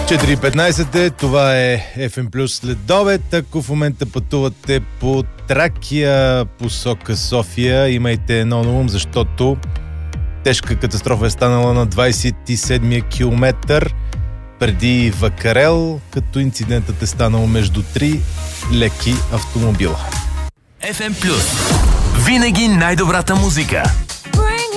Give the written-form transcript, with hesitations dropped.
4.15 е, това е FM Plus след обед. Ако в момента пътувате по Тракия, посока София, имайте едно на ум, защото тежка катастрофа е станала на 27-я километър преди Вакарел, като инцидентът е станал между 3 леки автомобила. FM Plus. Винаги най-добрата музика.